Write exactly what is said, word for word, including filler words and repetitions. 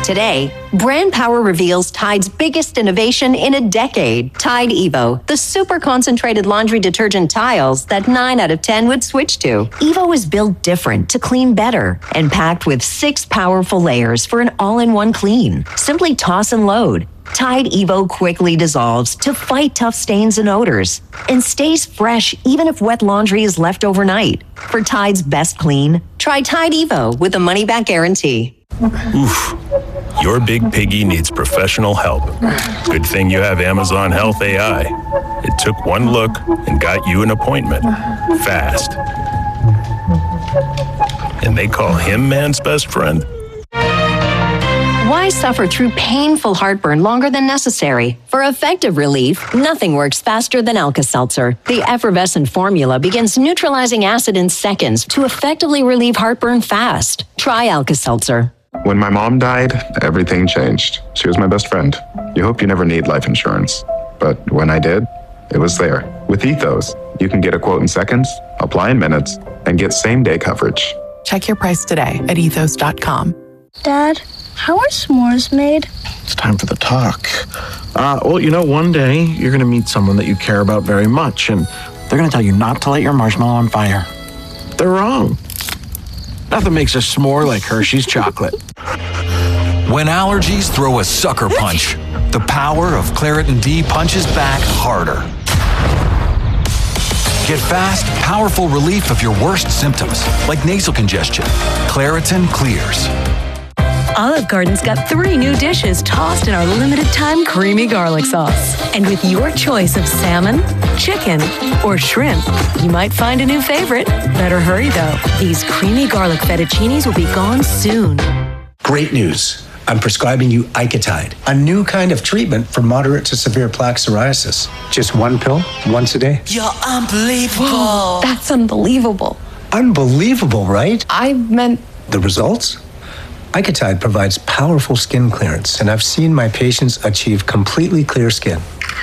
Today, Brand Power reveals Tide's biggest innovation in a decade. Tide Evo, the super concentrated laundry detergent tiles that nine out of ten would switch to. Evo is built different to clean better and packed with six powerful layers for an all-in-one clean. Simply toss and load. Tide Evo quickly dissolves to fight tough stains and odors and stays fresh even if wet laundry is left overnight. For Tide's best clean, try Tide Evo with a money-back guarantee. Oof. Your big piggy needs professional help. Good thing you have Amazon Health A I. It took one look and got you an appointment. Fast. And they call him man's best friend? Why suffer through painful heartburn longer than necessary? For effective relief, nothing works faster than Alka-Seltzer. The effervescent formula begins neutralizing acid in seconds to effectively relieve heartburn fast. Try Alka-Seltzer. When my mom died, everything changed. She was my best friend. You hope you never need life insurance. But when I did, it was there. With Ethos, you can get a quote in seconds, apply in minutes, and get same-day coverage. Check your price today at ethos dot com. Dad, how are s'mores made? It's time for the talk. Uh, well, you know, one day you're going to meet someone that you care about very much, and they're going to tell you not to light your marshmallow on fire. They're wrong. Nothing makes a s'more like Hershey's chocolate. When allergies throw a sucker punch, the power of Claritin D punches back harder. Get fast, powerful relief of your worst symptoms, like nasal congestion. Claritin clears. Olive Garden's got three new dishes tossed in our limited-time creamy garlic sauce. And with your choice of salmon, chicken, or shrimp, you might find a new favorite. Better hurry, though. These creamy garlic fettuccinis will be gone soon. Great news. I'm prescribing you Icatide, a new kind of treatment for moderate to severe plaque psoriasis. Just one pill, once a day. You're unbelievable. Whoa, that's unbelievable. Unbelievable, right? I meant... The results? Icatide provides powerful skin clearance, and I've seen my patients achieve completely clear skin.